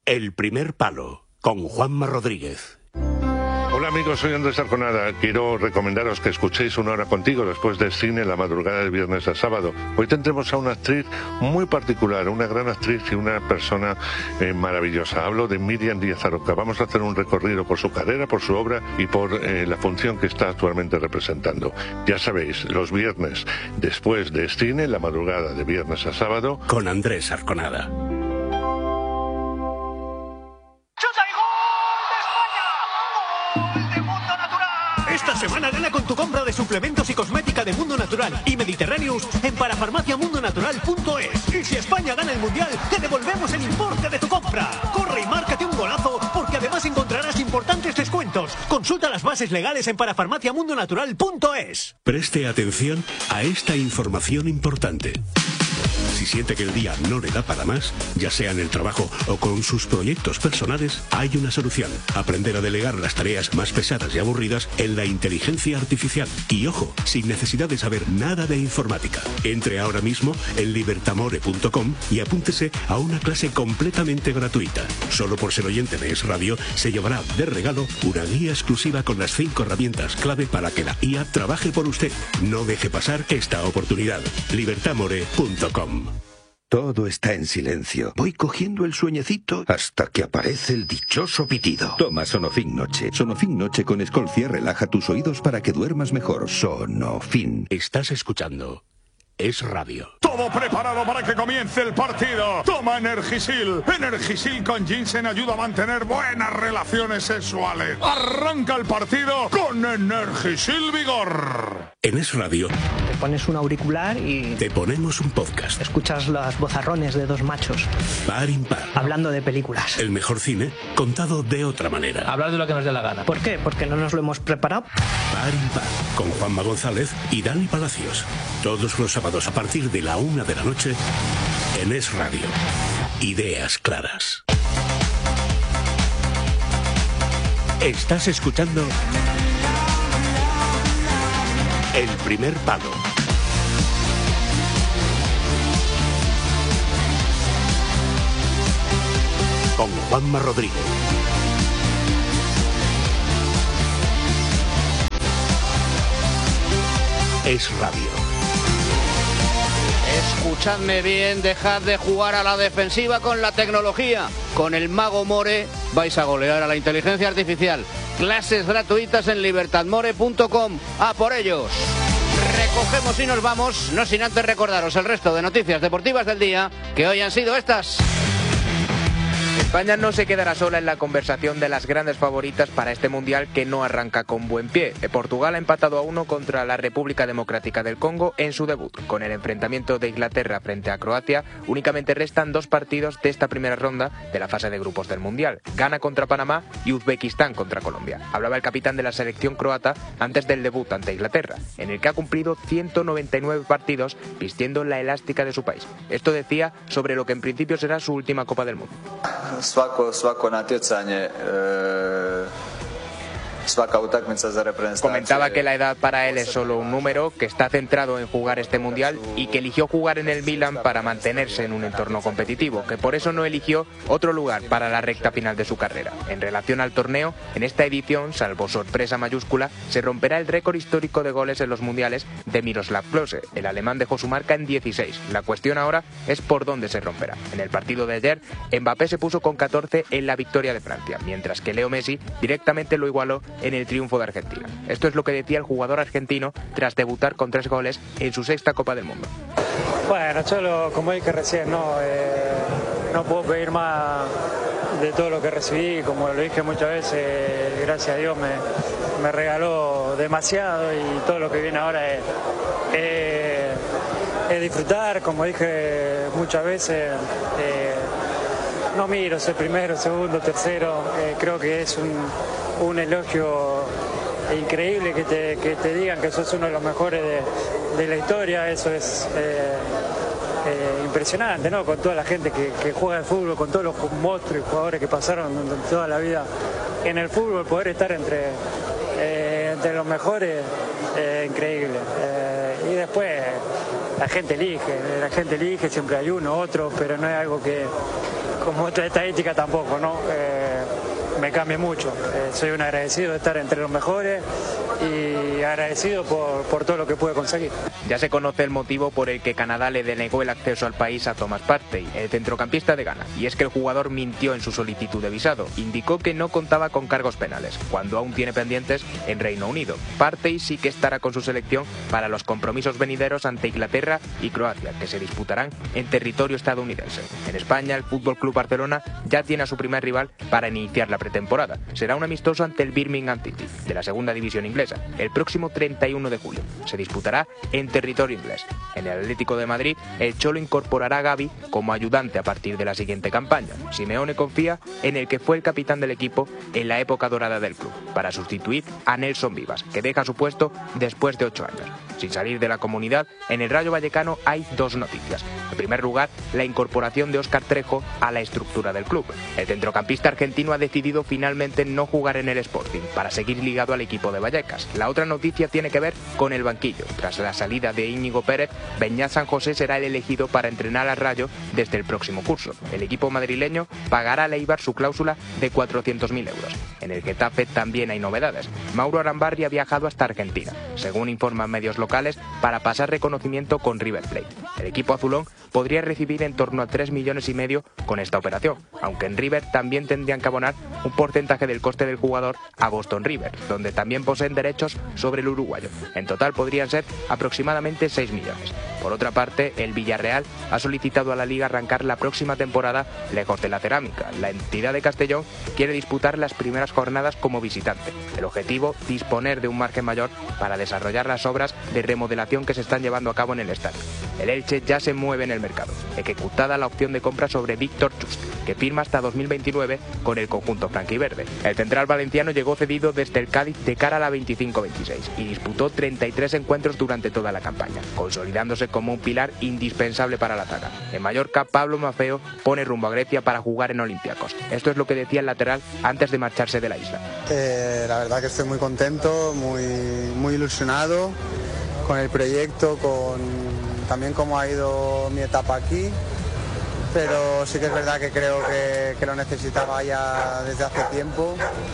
El primer palo, con Juanma Rodríguez. Hola amigos, soy Andrés Arconada. Quiero recomendaros que escuchéis Una Hora Contigo después del cine la madrugada de viernes a sábado. Hoy tendremos a una actriz muy particular, una gran actriz y una persona maravillosa. Hablo de Míriam Díaz Aroca. Vamos a hacer un recorrido por su carrera, por su obra y por la función que está actualmente representando. Ya sabéis, los viernes después del cine, la madrugada de viernes a sábado, con Andrés Arconada. Esta semana gana con tu compra de suplementos y cosmética de Mundo Natural y Mediterráneos en parafarmaciamundonatural.es. Y si España gana el Mundial, te devolvemos el importe de tu compra. Corre y márcate un golazo, porque además encontrarás importantes descuentos. Consulta las bases legales en parafarmaciamundonatural.es. Preste atención a esta información importante. Si siente que el día no le da para más, ya sea en el trabajo o con sus proyectos personales, hay una solución. Aprender a delegar las tareas más pesadas y aburridas en la inteligencia artificial. Y ojo, sin necesidad de saber nada de informática. Entre ahora mismo en libertamore.com y apúntese a una clase completamente gratuita. Solo por ser oyente de Es Radio, se llevará de regalo una guía exclusiva con las 5 herramientas clave para que la IA trabaje por usted. No deje pasar esta oportunidad. libertamore.com. Todo está en silencio. Voy cogiendo el sueñecito hasta que aparece el dichoso pitido. Toma Sonofin Noche. Sonofin Noche con Escolcia relaja tus oídos para que duermas mejor. Sonofin. Estás escuchando Es Radio. Todo preparado para que comience el partido. Toma Energisil. Energisil con ginseng ayuda a mantener buenas relaciones sexuales. Arranca el partido con Energisil Vigor. En Es Radio te pones un auricular y te ponemos un podcast. Escuchas los vozarrones de dos machos par impar, hablando de películas. El mejor cine contado de otra manera. Hablar de lo que nos dé la gana. ¿Por qué? Porque no nos lo hemos preparado. Par impar, con Juanma González y Dani Palacios. Todos los sábados a partir de la 1 de la noche en Es Radio. Ideas claras. Estás escuchando El primer palo. Con Juanma Rodríguez. Es Radio. Escuchadme bien, dejad de jugar a la defensiva con la tecnología. Con el Mago More vais a golear a la inteligencia artificial. Clases gratuitas en libertadmore.com. ¡A por ellos! Recogemos y nos vamos, no sin antes recordaros el resto de noticias deportivas del día, que hoy han sido estas. España no se quedará sola en la conversación de las grandes favoritas para este Mundial que no arranca con buen pie. Portugal ha empatado a 1 contra la República Democrática del Congo en su debut. Con el enfrentamiento de Inglaterra frente a Croacia, únicamente restan 2 partidos de esta primera ronda de la fase de grupos del Mundial. Ghana contra Panamá y Uzbekistán contra Colombia. Hablaba el capitán de la selección croata antes del debut ante Inglaterra, en el que ha cumplido 199 partidos vistiendo la elástica de su país. Esto decía sobre lo que en principio será su última Copa del Mundo. Svako natjecanje, svaka utakmica za reprezentaciju. Comentaba que la edad para él es solo un número, que está centrado en jugar este Mundial y que eligió jugar en el Milan para mantenerse en un entorno competitivo, que por eso no eligió otro lugar para la recta final de su carrera. En relación al torneo, en esta edición, salvo sorpresa mayúscula, se romperá el récord histórico de goles en los Mundiales de Miroslav Klose. El alemán dejó su marca en 16. La cuestión ahora es por dónde se romperá. En el partido de ayer, Mbappé se puso con 14 en la victoria de Francia, mientras que Leo Messi directamente lo igualó en el triunfo de Argentina. Esto es lo que decía el jugador argentino tras debutar con 3 goles en su 6ª Copa del Mundo. Bueno, yo como dije recién, no puedo pedir más de todo lo que recibí, como lo dije muchas veces, gracias a Dios me regaló demasiado y todo lo que viene ahora es disfrutar, como dije muchas veces. No miro si primero, segundo, tercero, creo que es un elogio increíble que te digan que sos uno de los mejores de la historia. Eso es impresionante, ¿no? Con toda la gente que juega al fútbol, con todos los monstruos y jugadores que pasaron toda la vida en el fútbol, poder estar entre los mejores, increíble. Y después la gente elige, siempre hay uno, otro, pero no es algo que, como otra estadística tampoco, ¿no? Me cambia mucho. Soy un agradecido de estar entre los mejores y agradecido por todo lo que pude conseguir. Ya se conoce el motivo por el que Canadá le denegó el acceso al país a Thomas Partey, el centrocampista de Ghana, y es que el jugador mintió en su solicitud de visado. Indicó que no contaba con cargos penales, cuando aún tiene pendientes en Reino Unido. Partey sí que estará con su selección para los compromisos venideros ante Inglaterra y Croacia, que se disputarán en territorio estadounidense. En España, el FC Barcelona ya tiene a su primer rival para iniciar la pretemporada. Será un amistoso ante el Birmingham City, de la segunda división inglesa, el próximo 31 de julio. Se disputará en territorio inglés. En el Atlético de Madrid, el Cholo incorporará a Gavi como ayudante a partir de la siguiente campaña. Simeone confía en el que fue el capitán del equipo en la época dorada del club, para sustituir a Nelson Vivas, que deja su puesto después de 8 años. Sin salir de la comunidad, en el Rayo Vallecano hay dos noticias. En primer lugar, la incorporación de Óscar Trejo a la estructura del club. El centrocampista argentino ha decidido finalmente no jugar en el Sporting, para seguir ligado al equipo de Vallecas. La otra noticia tiene que ver con el banquillo. Tras la salida de Íñigo Pérez, Beñat San José será el elegido para entrenar al Rayo desde el próximo curso. El equipo madrileño pagará al Eibar su cláusula de 400.000 euros. En el Getafe también hay novedades. Mauro Arambarri ha viajado hasta Argentina, según informan medios locales, para pasar reconocimiento con River Plate. El equipo azulón podría recibir en torno a 3,5 millones con esta operación, aunque en River también tendrían que abonar un porcentaje del coste del jugador a Boston River, donde también poseen derechos sobre el uruguayo. En total podrían ser aproximadamente 6 millones. Por otra parte, el Villarreal ha solicitado a la Liga arrancar la próxima temporada lejos de la cerámica. La entidad de Castellón quiere disputar las primeras jornadas como visitante. El objetivo, disponer de un margen mayor para desarrollar las obras de remodelación que se están llevando a cabo en el estadio. El Elche ya se mueve en el mercado, ejecutada la opción de compra sobre Víctor Just, que firma hasta 2029 con el conjunto franquiverde. El central valenciano llegó cedido desde el Cádiz de cara a la 25-26 y disputó 33 encuentros durante toda la campaña, consolidándose como un pilar indispensable para la zaga. En Mallorca, Pablo Maffeo pone rumbo a Grecia para jugar en Olympiacos. Esto es lo que decía el lateral antes de marcharse de la isla. La verdad que estoy muy contento, muy ilusionado con el proyecto, también cómo ha ido mi etapa aquí, pero sí que es verdad que creo que lo necesitaba ya desde hace tiempo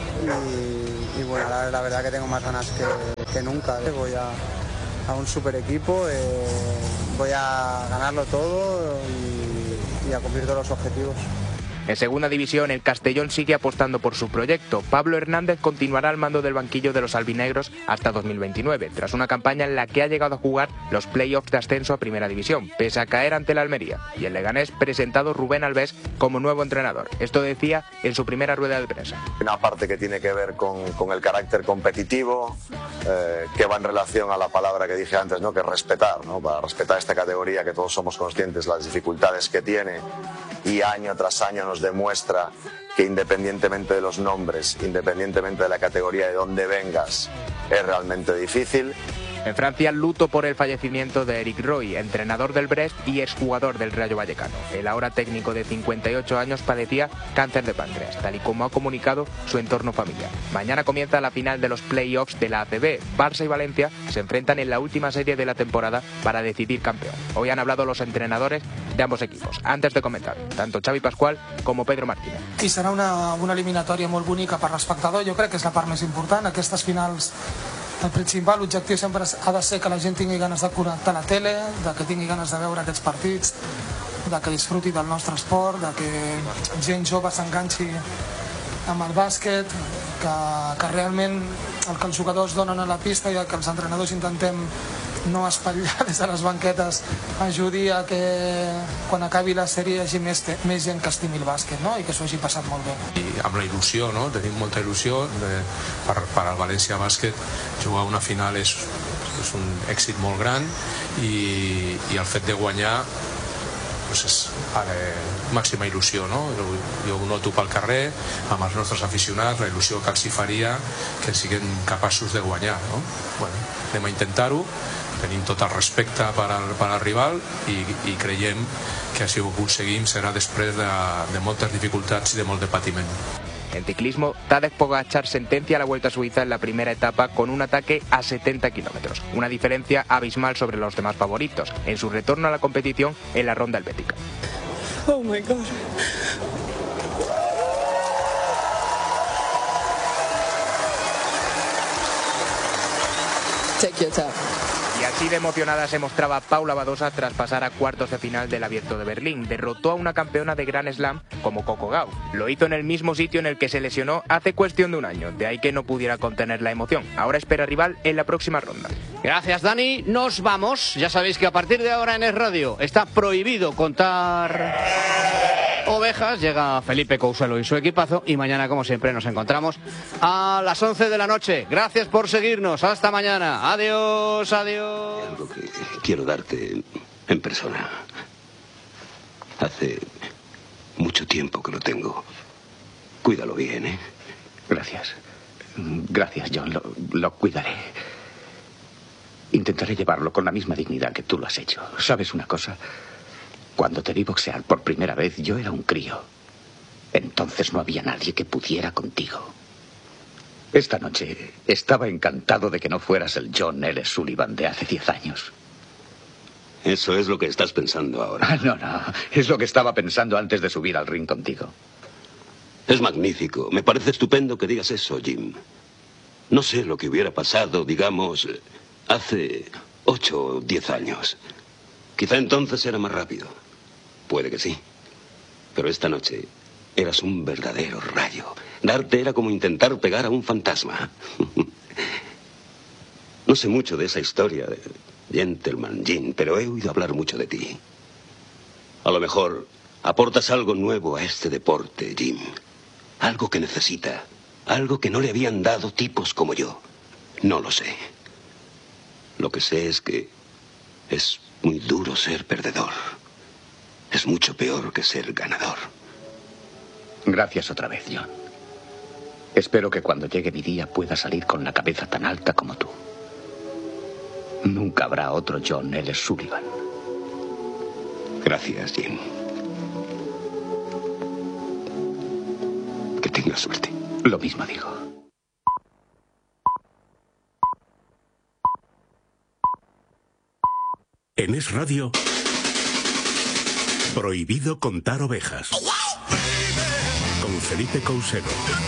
y bueno, la verdad que tengo más ganas que nunca. Voy a un super equipo, voy a ganarlo todo y a cumplir todos los objetivos. En segunda división, el Castellón sigue apostando por su proyecto. Pablo Hernández continuará al mando del banquillo de los albinegros hasta 2029, tras una campaña en la que ha llegado a jugar los play-offs de ascenso a primera división, pese a caer ante la Almería. Y el leganés presentado Rubén Alves como nuevo entrenador. Esto decía en su primera rueda de prensa. Una parte que tiene que ver con el carácter competitivo, que va en relación a la palabra que dije antes, ¿no? Que es respetar, ¿no? Para respetar esta categoría, que todos somos conscientes de las dificultades que tiene y año tras año nos demuestra que independientemente de los nombres, independientemente de la categoría de donde vengas, es realmente difícil. En Francia, luto por el fallecimiento de Eric Roy, entrenador del Brest y exjugador del Rayo Vallecano. El ahora técnico de 58 años padecía cáncer de páncreas, tal y como ha comunicado su entorno familiar. Mañana comienza la final de los play-offs de la ACB. Barça y Valencia se enfrentan en la última serie de la temporada para decidir campeón. Hoy han hablado los entrenadores de ambos equipos, antes de comentar, tanto Xavi Pascual como Pedro Martínez. I serà una eliminatòria molt bonica per l'espectador. Jo crec que és la part més important. Aquestes finals, el principal objectiu sempre ha de ser que la gent tingui ganes de connectar a la tele, de que tingui ganes de veure aquests partits, de que disfruti del nostre esport, de que gent jove s'enganxi amb el bàsquet, que realment el que els jugadors donen a la pista i el que els entrenadors intentem no espatllar des de les banquetes ajudi a que quan acabi la sèrie hi hagi més gent que estimi el bàsquet, no? I que s'ho hagi passat molt bé. I amb la il·lusió, no? Tenim molta il·lusió per al València Bàsquet. Jugar una final és un èxit molt gran i el fet de guanyar és màxima il·lusió, no? Jo ho noto pel carrer amb els nostres aficionats, la il·lusió que els hi faria que siguin capaços de guanyar, no? Bueno, anem a intentar-ho, tenim tot el respecte per al rival i creiem que si ho aconseguim serà després de moltes dificultats i de molt de patiment. En ciclismo, Tadej Pogačar sentencia la Vuelta a Suiza en la primera etapa con un ataque a 70 kilómetros, una diferencia abismal sobre los demás favoritos, en su retorno a la competición en la ronda helvética. Oh my God. Take your time. Y así de emocionada se mostraba Paula Badosa tras pasar a cuartos de final del Abierto de Berlín. Derrotó a una campeona de Grand Slam como Coco Gauff. Lo hizo en el mismo sitio en el que se lesionó hace cuestión de un año, de ahí que no pudiera contener la emoción. Ahora espera rival en la próxima ronda. Gracias, Dani. Nos vamos. Ya sabéis que a partir de ahora en Es Radio está prohibido contar ovejas. Llega Felipe Couselo y su equipazo y mañana, como siempre, nos encontramos a las 11 de la noche. Gracias por seguirnos. Hasta mañana. Adiós, adiós. Algo que quiero darte en persona. Hace mucho tiempo que lo tengo. Cuídalo bien, ¿eh? Gracias. Gracias, John. Lo cuidaré. Intentaré llevarlo con la misma dignidad que tú lo has hecho. ¿Sabes una cosa? Cuando te vi boxear por primera vez, yo era un crío. Entonces no había nadie que pudiera contigo. Esta noche estaba encantado de que no fueras el John L. Sullivan de hace 10 años. Eso es lo que estás pensando ahora. No. Es lo que estaba pensando antes de subir al ring contigo. Es magnífico. Me parece estupendo que digas eso, Jim. No sé lo que hubiera pasado, digamos, hace 8 o 10 años. Quizá entonces era más rápido. Puede que sí. Pero esta noche eras un verdadero rayo. Darte era como intentar pegar a un fantasma. No sé mucho de esa historia de Gentleman Jim, pero he oído hablar mucho de ti. A lo mejor aportas algo nuevo a este deporte, Jim. Algo que necesita. Algo que no le habían dado tipos como yo. No lo sé. Lo que sé es que es muy duro ser perdedor. Es mucho peor que ser ganador. Gracias otra vez, John. Espero que cuando llegue mi día pueda salir con la cabeza tan alta como tú. Nunca habrá otro John L. Sullivan. Gracias, Jim. Que tengas suerte. Lo mismo digo. En Es Radio, prohibido contar ovejas. Con Felipe Couselo.